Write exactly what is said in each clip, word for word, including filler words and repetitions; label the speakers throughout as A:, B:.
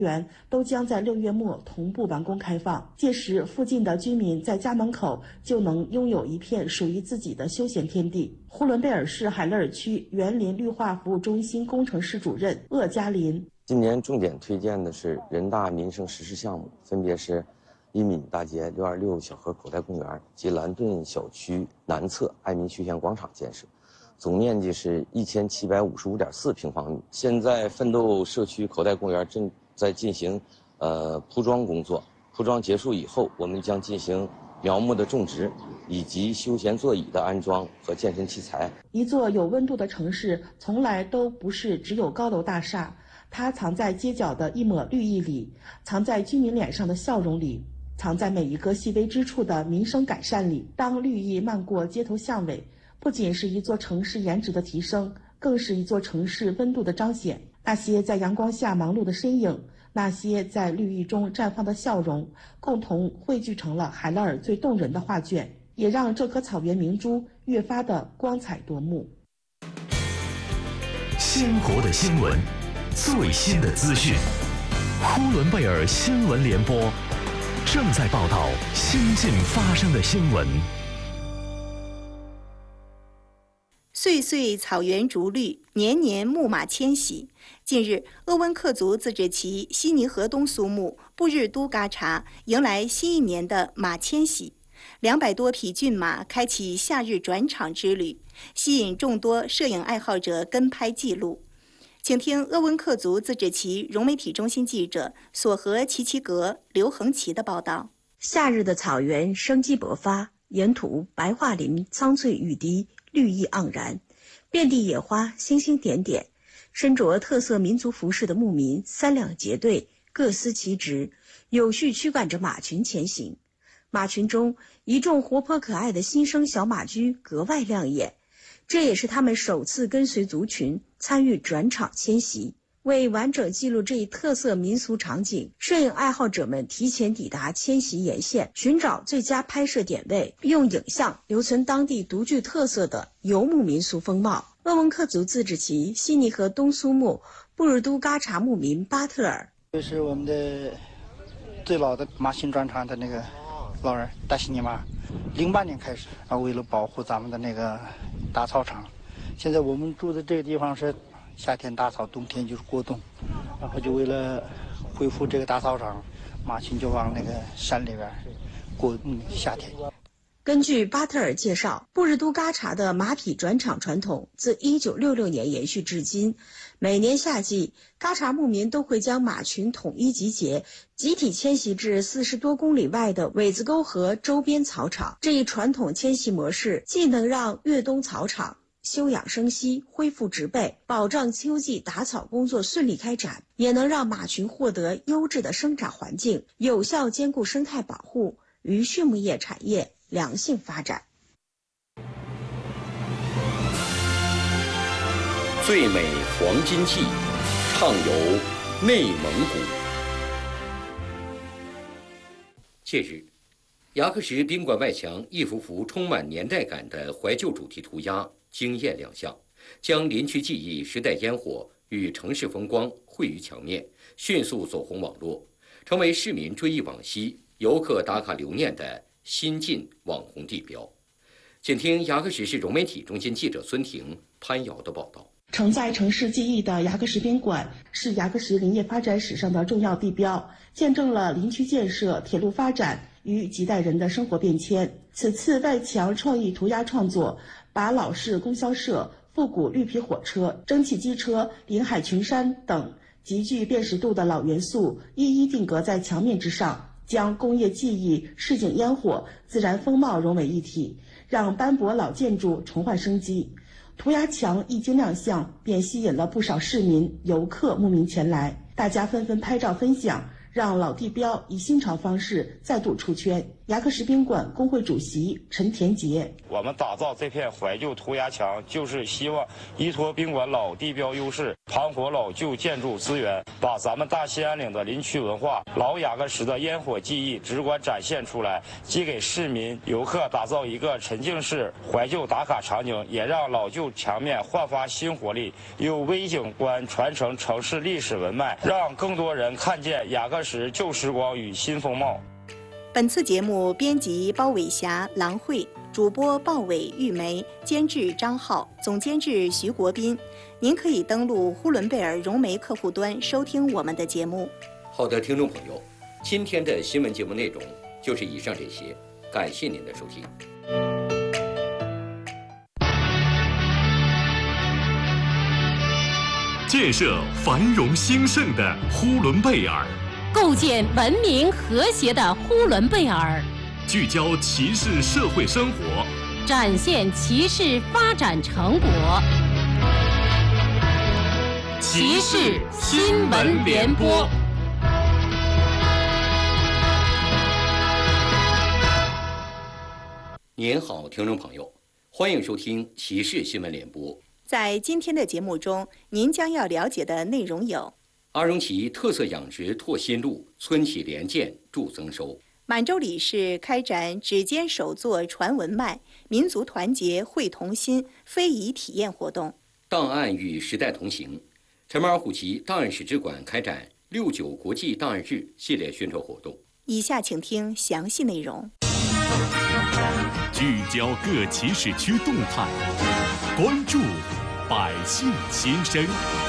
A: 园都将在六月末同步完工开放，届时附近的居民在家门口就能拥有一片属于自己的休闲天地。呼伦贝尔市海勒尔区园林绿化服务中心工程室主任鄂嘉林：
B: 今年重点推荐的是人大民生实施项目，分别是一闽大街六二六小河口袋公园及蓝顿小区南侧爱民休闲广场建设，总面积是一千七百五十五点四平方米。现在奋斗社区口袋公园正在进行呃铺装工作，铺装结束以后，我们将进行苗木的种植，以及休闲座椅的安装和健身器材。
A: 一座有温度的城市，从来都不是只有高楼大厦，它藏在街角的一抹绿意里，藏在居民脸上的笑容里，藏在每一个细微之处的民生改善里。当绿意漫过街头巷尾，不仅是一座城市颜值的提升，更是一座城市温度的彰显。那些在阳光下忙碌的身影，那些在绿意中绽放的笑容，共同汇聚成了海勒尔最动人的画卷，也让这颗草原明珠越发的光彩夺目。
C: 鲜活的新闻，最新的资讯，呼伦贝尔新闻联播正在报道新近发生的新闻。
D: 岁岁草原逐绿，年年牧马迁徙。近日，鄂温克族自治旗悉尼河东苏木布日都嘎查迎来新一年的马迁徙，两百多匹骏马开启夏日转场之旅，吸引众多摄影爱好者跟拍记录。请听鄂温克族自治旗融媒体中心记者索和齐齐格、刘恒奇的报道。
E: 夏日的草原生机勃发，沿途白桦林苍翠欲滴，绿意盎然，遍地野花星星点点。身着特色民族服饰的牧民三两结队，各司其职，有序驱赶着马群前行。马群中一众活泼可爱的新生小马驹格外亮眼，这也是他们首次跟随族群参与转场迁徙。为完整记录这一特色民俗场景，摄影爱好者们提前抵达迁徙沿线，寻找最佳拍摄点位，用影像留存当地独具特色的游牧民俗风貌。鄂温克族自治旗悉尼河东苏木布日都嘎查牧民巴特尔：
F: 这是我们的最老的马群转场的那个老人大悉尼马，零八年开始啊，为了保护咱们的那个大草场，现在我们住的这个地方是夏天大草，冬天就是过冬，然后就为了恢复这个大草场，马群就往那个山里边过嗯夏天。
E: 根据巴特尔介绍，布日都嘎查的马匹转场传统自一九六六年延续至今。每年夏季，嘎查牧民都会将马群统一集结，集体迁徙至四十多公里外的苇子沟河周边草场。这一传统迁徙模式既能让越冬草场休养生息，恢复植被，保障秋季打草工作顺利开展，也能让马群获得优质的生长环境，有效兼顾生态保护与畜牧业产业良性发展。
G: 最美黄金季，畅游内蒙古。近日，牙克石宾馆外墙一幅幅充满年代感的怀旧主题涂鸦惊艳亮相，将林区记忆、时代烟火与城市风光绘于墙面，迅速走红网络，成为市民追忆往昔、游客打卡留念的新晋网红地标。请听牙克石市融媒体中心记者孙婷、潘瑶的报道。
A: 承载城市记忆的牙克石宾馆是牙克石林业发展史上的重要地标，见证了林区建设、铁路发展与几代人的生活变迁。此次外墙创意涂鸦创作，把老式供销社、复古绿皮火车、蒸汽机车、林海群山等极具辨识度的老元素一一定格在墙面之上，将工业技艺、市井烟火、自然风貌融为一体，让斑驳老建筑重焕生机。涂鸦墙一经亮相，便吸引了不少市民、游客慕名前来，大家纷纷拍照分享，让老地标以新潮方式再度出圈。 牙科食品馆工会主席陈田杰：
H: 我们打造这片怀旧涂鸦墙，就是希望依托宾馆老地标优势，盘活老旧建筑资源，把咱们大兴安岭的林区文化、老雅各石的烟火技艺直观展现出来，既给市民游客打造一个沉浸式怀旧打卡场景，也让老旧墙面焕发新活力，用微景观传承城市历史文脉，让更多人看见雅各石旧时光与新风貌。
D: 本次节目编辑包伟霞、郎慧，主播鲍伟、玉梅，监制张浩，总监制徐国斌。您可以登录呼伦贝尔融媒客户端收听我们的节目。
G: 好的，听众朋友，今天的新闻节目内容就是以上这些，感谢您的收听。
C: 建设繁荣兴盛的呼伦贝尔，
I: 构建文明和谐的呼伦贝尔，
C: 聚焦骑士社会生活，
I: 展现骑士发展成果。骑士新闻联播。
G: 您好，听众朋友，欢迎收听骑士新闻联播。
D: 在今天的节目中，您将要了解的内容有：
G: 阿荣旗特色养殖拓新路，村企联建助增收；
D: 满洲里市开展指尖手作传文脉、民族团结会同心非遗体验活动；
G: 档案与时代同行，陈马尔虎旗档案史志馆开展六九国际档案日系列宣传活动。
D: 以下请听详细内容。
C: 聚焦各骑士区动态，关注百姓心声。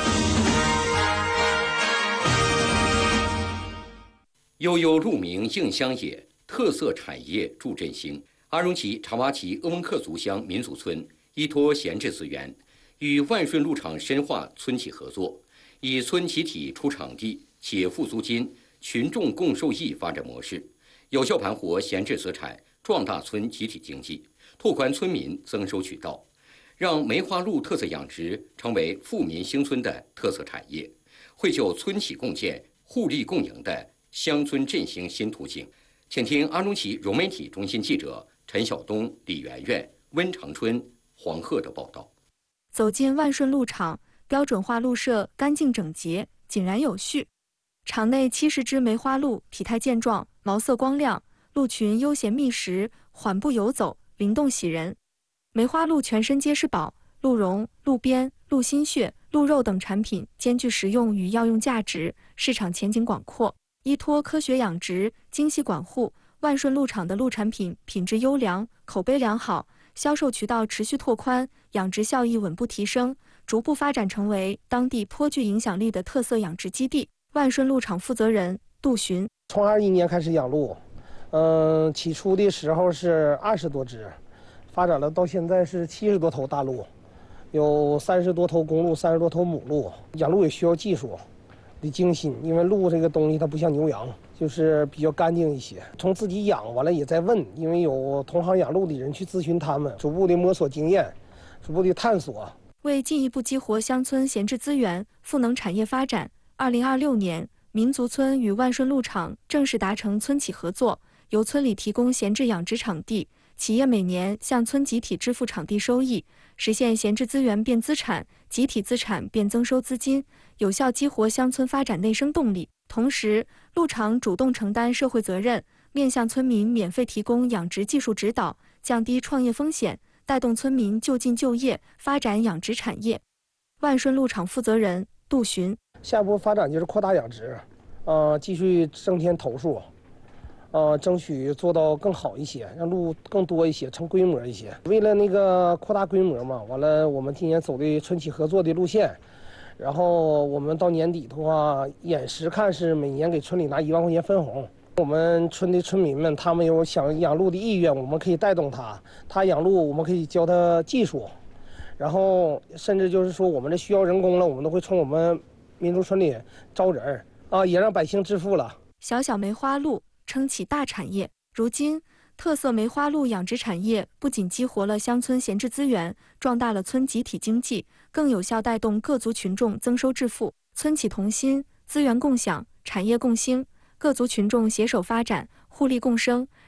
G: 悠悠鹿鸣映乡野，特色产业助振兴。阿荣旗茶洼旗鄂温克族乡民族村依托闲置资源，与万顺鹿场深化村企合作，以村集体出场地、且付租金、群众共受益发展模式，有效盘活闲置资产，壮大村集体经济，拓宽村民增收渠道，让梅花鹿特色养殖成为富民兴村的特色产业，绘就村企共建、互利共赢的乡村振兴新途径。请听阿荣旗融媒体中心记者陈晓东、李媛媛、温长春、黄鹤的报道。
J: 走进万顺鹿场，标准化鹿舍干净整洁，井然有序。场内七十只梅花鹿体态健壮，毛色光亮，鹿群悠闲觅食，缓步游走，灵动喜人。梅花鹿全身皆是宝，鹿茸、鹿鞭、鹿心血、鹿肉等产品兼具食用与药用价值，市场前景广阔。依托科学养殖、精细管护，万顺鹿场的鹿产品品质优良，口碑良好，销售渠道持续拓宽，养殖效益稳步提升，逐步发展成为当地颇具影响力的特色养殖基地。万顺鹿场负责人杜寻：
K: 从二一年开始养鹿，嗯、呃，起初的时候是二十多只，发展了到现在是七十多头大鹿，有三十多头公鹿，三十多头母鹿。养鹿也需要技术的精心，因为鹿这个东西它不像牛羊，就是比较干净一些。从自己养完了也在问，因为有同行养鹿的人去咨询他们，逐步的摸索经验，逐步的探索。
J: 为进一步激活乡村闲置资源，赋能产业发展，二零二六年，民族村与万顺鹿场正式达成村企合作，由村里提供闲置养殖场地，企业每年向村集体支付场地收益，实现闲置资源变资产，集体资产变增收资金，有效激活乡村发展内生动力。同时，鹿场主动承担社会责任，面向村民免费提供养殖技术指导，降低创业风险，带动村民就近就业，发展养殖产业。万顺鹿场负责人杜寻：
K: 下一步发展就是扩大养殖，呃，继续增添头数，呃，争取做到更好一些，让鹿更多一些，成规模一些。为了那个扩大规模嘛，完了我们今年走的村企合作的路线，然后我们到年底的话，眼识看是每年给村里拿一万块钱分红。我们村的村民们，他们有想养鹿的意愿，我们可以带动他；他养鹿，我们可以教他技术，然后甚至就是说我们这需要人工了，我们都会从我们民族村里招人啊，也让百姓致富了。
J: 小小梅花鹿撑起大产业。如今，特色梅花鹿养殖产业不仅激活了乡村闲置资源，壮大了村集体经济，更有效带动各族群众增收致富。村企同心，资源共享，产业共兴，各族群众携手发展，互利共生，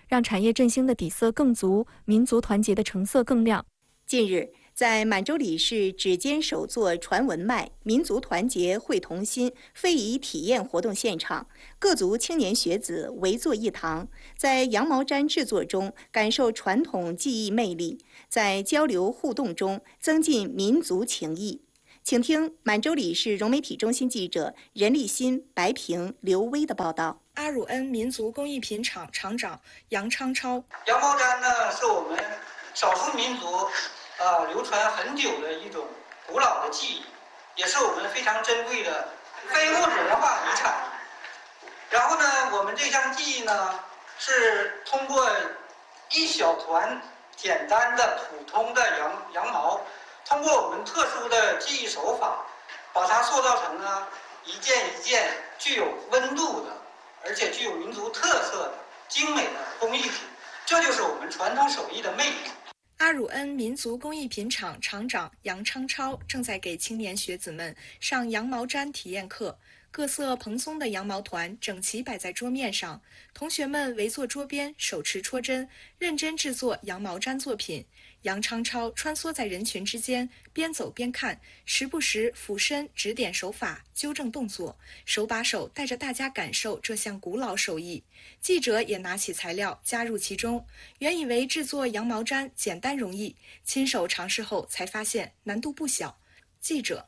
J: 让产业振兴的底色更足，民族团结的成色更亮。
D: 近日，在满洲里市指尖手作传文脉、民族团结会同心非遗体验活动现场，各族青年学子围坐一堂，在羊毛毡制作中感受传统技艺魅力，在交流互动中增进民族情谊。请听满洲里市融媒体中心记者任立新、白平、刘威的报道。
L: 阿汝恩民族工艺品厂厂长杨昌超：
M: 羊毛毡呢，是我们少数民族呃流传很久的一种古老的技艺，也是我们非常珍贵的非物质文化遗产。然后呢，我们这项技艺呢，是通过一小团简单的普通的羊羊毛，通过我们特殊的技艺手法，把它塑造成呢一件一件具有温度的，而且具有民族特色的精美的工艺品。这就是我们传统手艺的魅力。
L: 阿汝恩民族工艺品厂厂长杨昌超正在给青年学子们上羊毛毡体验课。各色蓬松的羊毛团整齐摆在桌面上，同学们围坐桌边，手持戳针，认真制作羊毛毡作品。杨昌超穿梭在人群之间，边走边看，时不时俯身指点手法，纠正动作，手把手带着大家感受这项古老手艺。记者也拿起材料加入其中，原以为制作羊毛毡简单容易，亲手尝试后才发现难度不小。记者：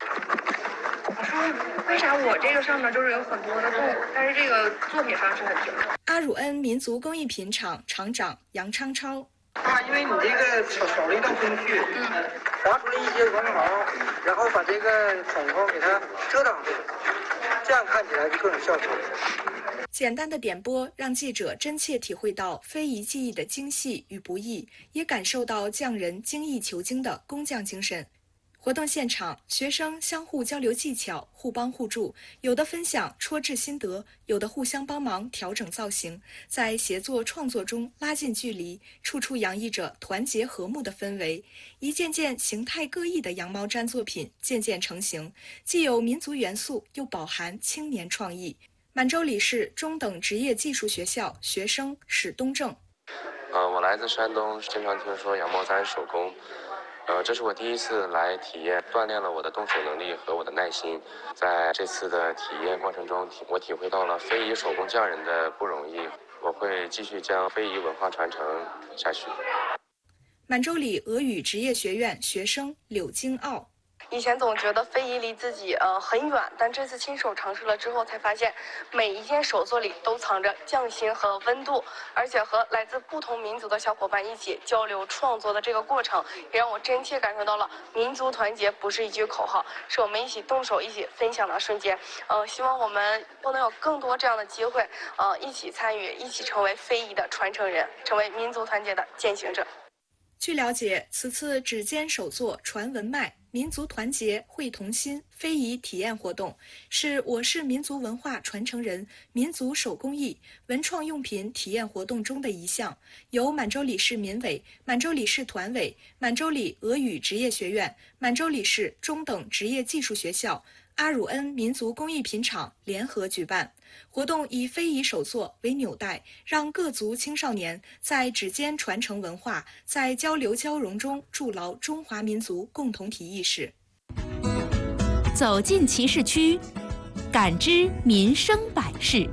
N: 为啥我这个上面就是有很多的洞，但是这个作品上是很平的？
L: 阿汝恩民族工艺品厂厂长杨昌超：
M: 啊，因为你这个少少了一道工序，嗯，划出了一些绒毛，然后把这个孔孔给它遮挡住，这样看起来就更有效果。
L: 简单的点拨让记者真切体会到非遗技艺的精细与不易，也感受到匠人精益求精的工匠精神。活动现场，学生相互交流技巧，互帮互助，有的分享戳制心得，有的互相帮忙调整造型，在协作创作中拉近距离，处处洋溢着团结和睦的氛围。一件件形态各异的羊毛毡作品渐渐成型，既有民族元素，又饱含青年创意。满洲里市中等职业技术学校学生史东正：
O: 呃，我来自山东，经常听说羊毛毡手工。呃，这是我第一次来体验，锻炼了我的动手能力和我的耐心。在这次的体验过程中，我体会到了非遗手工匠人的不容易。我会继续将非遗文化传承下去。
L: 满洲里俄语职业学院学生柳京傲：
N: 以前总觉得非遗离自己呃很远，但这次亲手尝试了之后，才发现每一件手作里都藏着匠心和温度，而且和来自不同民族的小伙伴一起交流创作的这个过程，也让我真切感受到了民族团结不是一句口号，是我们一起动手、一起分享的瞬间。呃，希望我们都能有更多这样的机会，呃，一起参与，一起成为非遗的传承人，成为民族团结的践行者。
L: 据了解，此次指尖手作传文脉、民族团结会同心非遗体验活动，是我市民族文化传承人民族手工艺文创用品体验活动中的一项，由满洲里市民委、满洲里市团委、满洲里俄语职业学院、满洲里市中等职业技术学校、阿汝恩民族工艺品厂联合举办。活动以非遗手作为纽带，让各族青少年在指尖传承文化，在交流交融中筑牢中华民族共同体意识。
I: 走进集市区，感知民生百事。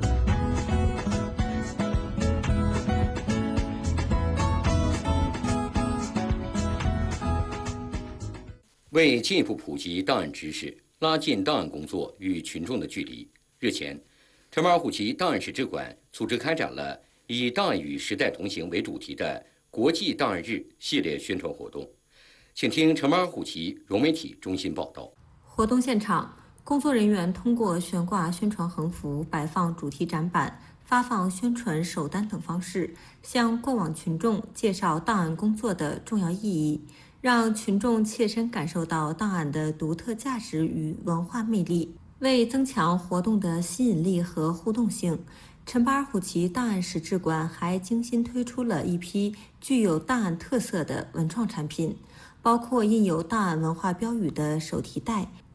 G: 为进一步普及档案知识，拉近档案工作与群众的距离，日前，陈马尔虎旗档案史志馆组织开展了以“档案与时代同行”为主题的国际档案日系列宣传活动。请听陈马尔虎旗融媒体中心报道。
P: 活动现场，工作人员通过悬挂宣传横幅、摆放主题展板、发放宣传手单等方式，向过往群众介绍档案工作的重要意义，让群众切身感受到档案的独特价值与文化魅力。为增强活动的吸引力和互动性，陈巴尔虎旗档案史志馆还精心推出了一批具有档案特色的文创产品，包括印有档案文化标语的手提袋、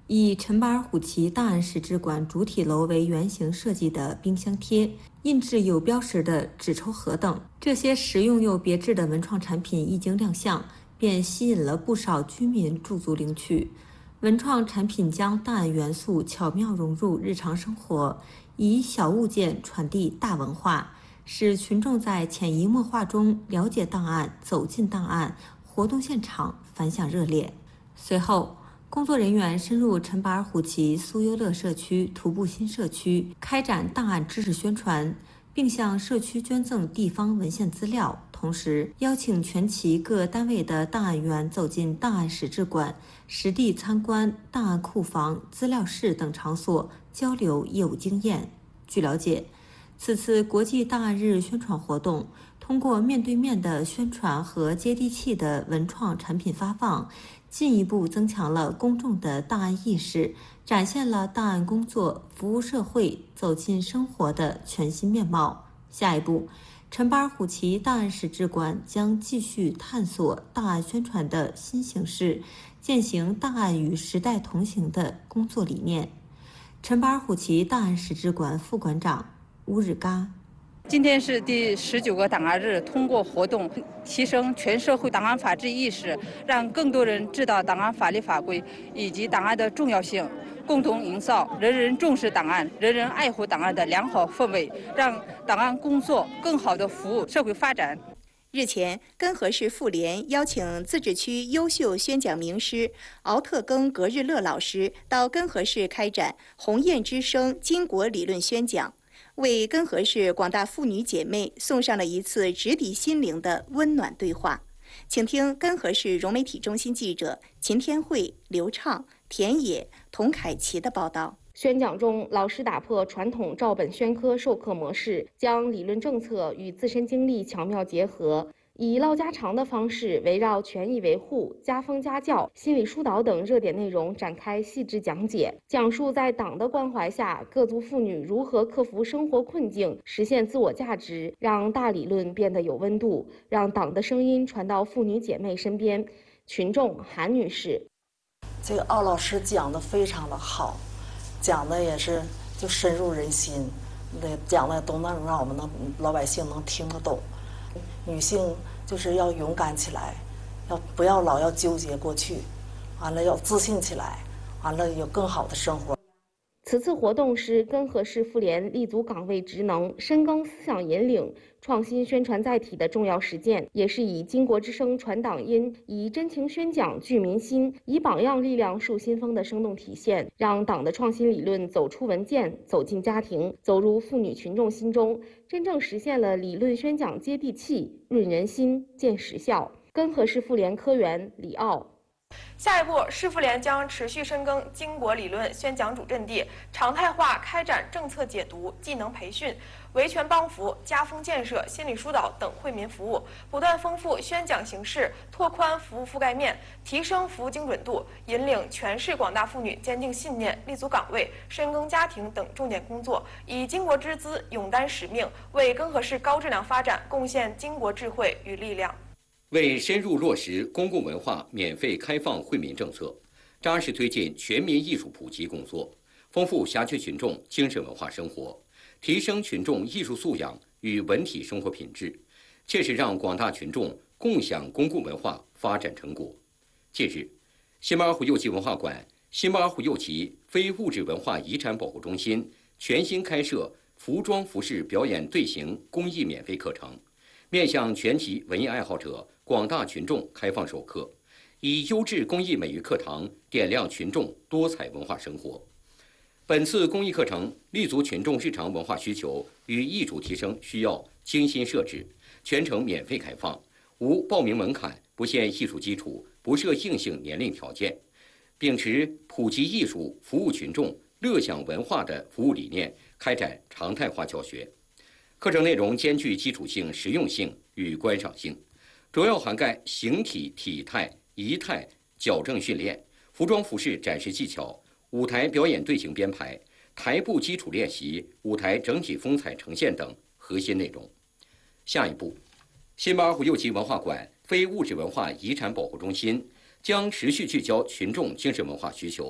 P: 以陈巴尔虎旗档案史志馆主体楼为原型设计的冰箱贴、印制有标识的纸抽盒等，这些实用又别致的文创产品一经亮相，便吸引了不少居民驻足领取。文创产品将档案元素巧妙融入日常生活，以小物件传递大文化，使群众在潜移默化中了解档案、走进档案，活动现场反响热烈。随后，工作人员深入陈巴尔虎旗苏优乐社区徒步新社区，开展档案知识宣传，并向社区捐赠地方文献资料，同时邀请全旗各单位的档案员走进档案史志馆，实地参观档案库房、资料室等场所，交流业务经验。据了解，此次国际档案日宣传活动，通过面对面的宣传和接地气的文创产品发放，进一步增强了公众的档案意识，展现了档案工作服务社会、走进生活的全新面貌。下一步，陈巴尔虎旗档案史志馆将继续探索档案宣传的新形式，践行档案与时代同行的工作理念。陈巴尔虎旗档案史志馆副馆长乌日嘎。
Q: 今天是第十九个档案日，通过活动提升全社会档案法治意识，让更多人知道档案法律法规以及档案的重要性，共同营造人人重视档案、人人爱护档案的良好氛围，让档案工作更好地服务社会发展。
D: 日前，根河市妇联邀请自治区优秀宣讲名师敖特庚格日乐老师到根河市开展鸿雁之声巾帼理论宣讲，为根河市广大妇女姐妹送上了一次直抵心灵的温暖对话。请听根河市融媒体中心记者秦天慧、刘畅、田野、童凯琪的报道。
R: 宣讲中，老师打破传统照本宣科授课模式，将理论政策与自身经历巧妙结合，以唠家常的方式，围绕权益维护、家风家教、心理疏导等热点内容展开细致讲解，讲述在党的关怀下，各族妇女如何克服生活困境，实现自我价值，让大理论变得有温度，让党的声音传到妇女姐妹身边。群众韩女士，
S: 这个奥老师讲的非常的好，讲的也是就深入人心，那讲的都能让我们能老百姓能听得懂。女性就是要勇敢起来，要不要老要纠结过去，完了要自信起来，完了有更好的生活。
R: 此次活动是根河市妇联立足岗位职能、深耕思想引领、创新宣传载体的重要实践，也是以巾帼之声传党音、以真情宣讲聚民心、以榜样力量树新风的生动体现，让党的创新理论走出文件，走进家庭，走入妇女群众心中，真正实现了理论宣讲接地气、润人心、见实效。根河市妇联科员李奥。
T: 下一步，市妇联将持续深耕巾帼理论宣讲主阵地，常态化开展政策解读、技能培训、维权帮扶、家风建设、心理疏导等惠民服务，不断丰富宣讲形式，拓宽服务覆盖面，提升服务精准度，引领全市广大妇女坚定信念、立足岗位、深耕家庭等重点工作，以巾帼之姿勇担使命，为根河市高质量发展贡献巾帼智慧与力量。
G: 为深入落实公共文化免费开放惠民政策，扎实推进全民艺术普及工作，丰富辖区群众精神文化生活，提升群众艺术素养与文体生活品质，切实让广大群众共享公共文化发展成果。近日，新巴尔虎右旗文化馆、新巴尔虎右旗非物质文化遗产保护中心全新开设服装服饰表演队形公益免费课程，面向全旗文艺爱好者、广大群众开放授课，以优质工艺美育课堂点亮群众多彩文化生活。本次公益课程立足群众日常文化需求与艺术提升需要，精心设置，全程免费开放，无报名门槛，不限艺术基础，不设硬性年龄条件，秉持普及艺术、服务群众、乐享文化的服务理念，开展常态化教学。课程内容兼具基础性、实用性与观赏性，主要涵盖形体、体态、仪态矫正训练、服装服饰展示技巧、舞台表演队形编排、台步基础练习、舞台整体风采呈现等核心内容。下一步，新巴尔虎右旗文化馆非物质文化遗产保护中心将持续聚焦群众精神文化需求，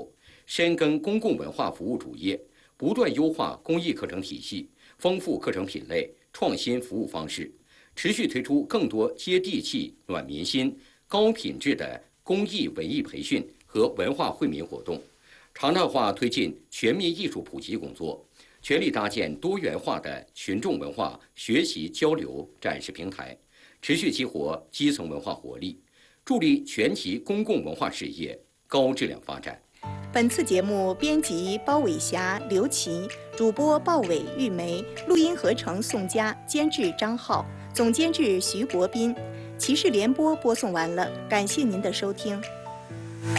G: 深耕公共文化服务主业，不断优化公益课程体系，丰富课程品类，创新服务方式，持续推出更多接地气、暖民心、高品质的公益文艺培训和文化惠民活动，常态化推进全面艺术普及工作，全力搭建多元化的群众文化学习交流展示平台，持续激活基层文化活力，助力全旗公共文化事业高质量发展。
D: 本次节目编辑包伟霞、刘琦，主播鲍伟、玉梅，录音合成宋佳，监制张浩，总监制徐国斌。骑士联播播送完了，感谢您的收听。